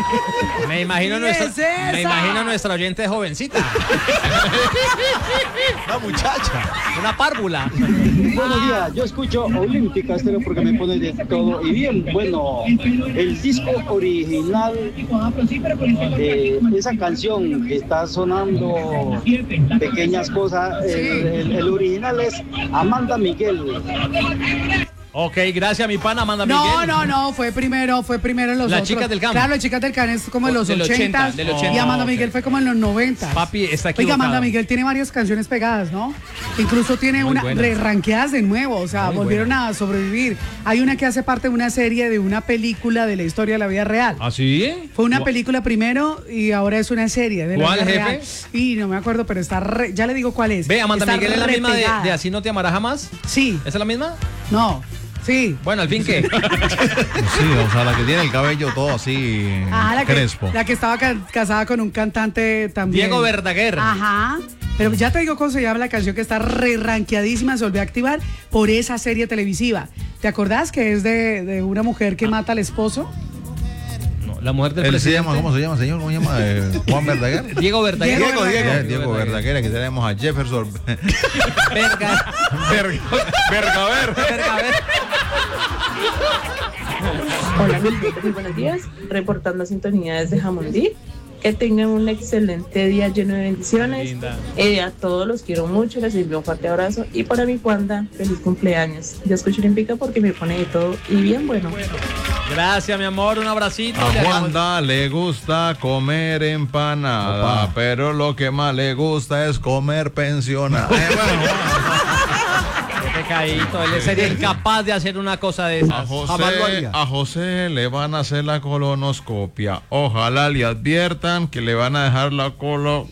Me imagino nuestra oyente jovencita. Una muchacha. Una párvula. Buenos días, yo escucho Olímpica Estéreo porque me pone de todo. Y bien, bueno, el disco original, esa canción que está sonando, Pequeñas Cosas, el original es Amanda Miguel. Ok, gracias mi pana Amanda Miguel. No, fue primero los Las otros. Chicas del Campo. Claro, Las Chicas del Campo es como en los 80 y Amanda Miguel fue como en los 90. Papi, está equivocado. Oiga, Amanda Miguel tiene varias canciones pegadas, ¿no? Incluso tiene muy una buenas. ranqueadas de nuevo, o sea, Muy volvieron buenas. a sobrevivir. Hay una que hace parte de una serie de una película de la historia de la vida real. ¿Ah, sí? Fue una película primero y ahora es una serie de la ¿Cuál, vida jefe? real. Y no me acuerdo, pero está ya le digo cuál es. Ve, Amanda Está Miguel es la misma pegada. de Así no te amará jamás. Sí. ¿Esa es la misma? No. Sí. Bueno, al fin que. Sí, o sea, la que tiene el cabello todo así crespo. La que estaba casada con un cantante también. Diego Verdaguer. Ajá. Pero ya te digo cómo se llama la canción que está ranqueadísima, se volvió a activar por esa serie televisiva. ¿Te acordás que es de una mujer que mata al esposo? No, la mujer del Él se presidente. llama, ¿cómo se llama, señor? ¿Cómo se llama? Juan Verdaguer. Diego Verdaguer. Diego Verdaguer. Aquí tenemos a Jefferson. Vergaver. Hola, muy buenos días. Reportando sintonía desde Jamundí. Que tengan un excelente día lleno de bendiciones. A todos los quiero mucho, les envío un fuerte abrazo. Y para mi Wanda, feliz cumpleaños. Yo escucho Olímpica porque me pone de todo y bien bueno. Gracias, mi amor, un abracito. A Wanda le gusta comer empanada, pero lo que más le gusta es comer pensionada. Pecadito, él sería incapaz de hacer una cosa de esas. A José le van a hacer la colonoscopia. Ojalá le adviertan que le van a dejar la colo.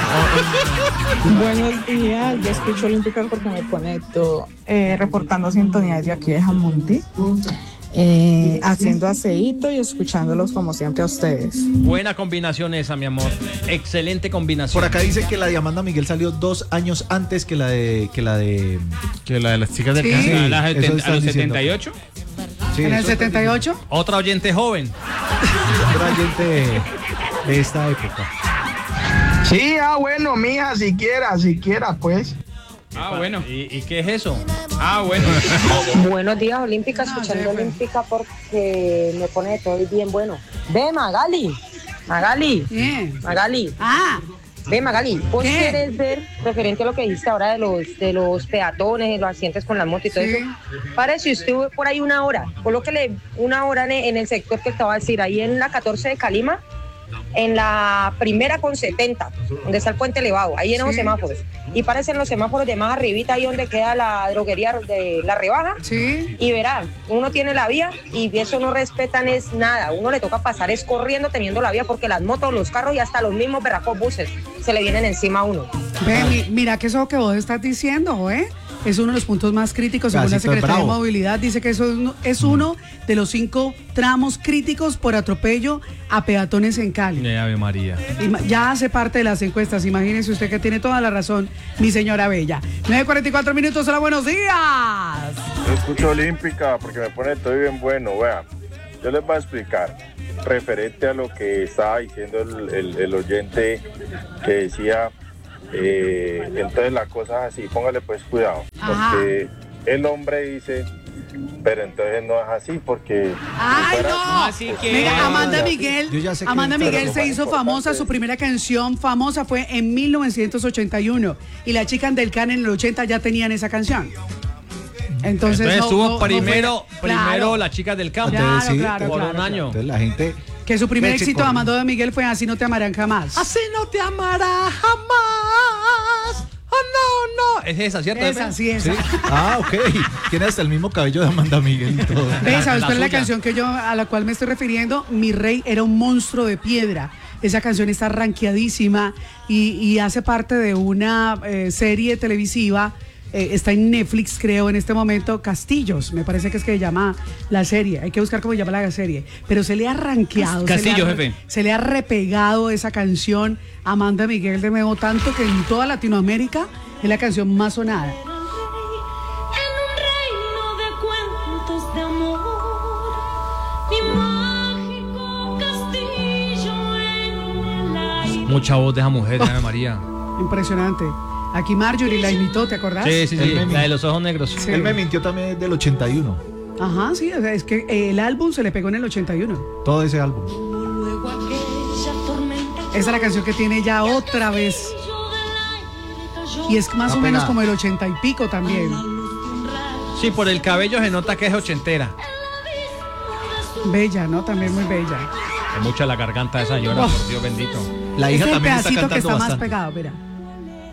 Buenos días, yo escucho Olímpica porque me conecto reportando sintonía desde aquí de Jamundí. Haciendo aceíto y escuchándolos como siempre a ustedes. Buena combinación esa, mi amor. Excelente combinación. Por acá dice que la de Amanda Miguel salió 2 años antes que la de las Chicas del Sí. Campo. ¿A los están diciendo. 78? Sí, ¿En el eso 78? Otra oyente joven. otra gente de esta época. Sí, bueno, mija, siquiera, pues. Ah, bueno. ¿Y qué es eso? Ah, bueno. Buenos días, Olímpica, escuchando Olímpica porque me pone de todo y bien bueno. Ve, Magali. Ve, Magali, ¿vos querés ver, referente a lo que dijiste ahora de los peatones, de los accidentes con las motos y todo eso? Parece usted por ahí una hora, colóquele una hora en el sector que estaba a decir, ahí en la 14 de Calima, en la primera con 70, donde está el puente elevado, ahí en los semáforos. Y parecen los semáforos de más arribita, ahí donde queda la droguería de la rebaja. Sí. Y verán, uno tiene la vía y eso no respetan es nada. Uno le toca pasar es corriendo teniendo la vía porque las motos, los carros y hasta los mismos berracos buses se le vienen encima a uno. Ve, mira que eso que vos estás diciendo, es uno de los puntos más críticos según la Casito Secretaría de Bravo. Movilidad. Dice que eso es uno de los 5 tramos críticos por atropello a peatones en Cali. Ave María. Ya hace parte de las encuestas. Imagínese usted que tiene toda la razón, mi señora Bella. 9:44 minutos. Hola, buenos días. Yo escucho Olímpica porque me pone todo bien bueno. Vean, yo les voy a explicar. Referente a lo que estaba diciendo el oyente que decía, entonces la cosa es así, póngale pues cuidado. Porque el hombre dice, pero entonces no es así porque... ¡Ay, no! Así que... Mira, Amanda Yo Miguel ya sé que Amanda claro, Miguel lo se más hizo importante famosa, su es- primera canción famosa fue en 1981 y la chica del Can en el 80 ya tenían esa canción. Entonces estuvo fue- primero claro. las Chicas del Campo. Claro, Sí, claro, por claro, un año. Entonces la gente... Que su primer Leche éxito de corriendo. Amanda Miguel fue Así no te amarán jamás. Así no te amará jamás. Oh, no. Es esa, ¿cierto? Esa, sí, esa. Ok. Tiene hasta el mismo cabello de Amanda Miguel y todo. ¿Ves? ¿Sabes La cuál es la suya. canción que a la cual me estoy refiriendo? Mi rey era un monstruo de piedra. Esa canción está rankeadísima y hace parte de una serie televisiva. Está en Netflix, creo, en este momento, Castillos, me parece que es que se llama la serie, hay que buscar cómo se llama la serie, pero se le ha rankeado, Castillo, jefe. se le ha repegado esa canción a Amanda Miguel de nuevo, tanto que en toda Latinoamérica es la canción más sonada. En un reino de cuentos de amor, mi mágico castillo. Mucha voz de esa mujer, Ave María. Impresionante. Aquí Marjorie la imitó, ¿te acordás? Sí, sí, sí. La de los ojos negros. Sí. Él me mintió también del 81. Ajá, sí, o sea, es que el álbum se le pegó en el 81. Todo ese álbum. Esa es la canción que tiene ya otra vez. Y es más o menos como el 80 y pico también. Sí, por el cabello se nota que es ochentera. Bella, ¿no? También muy bella. Es mucha la garganta de esa señora, por Dios bendito. La hija Es el también está pedacito que cantando está más bastante. pegado, mira.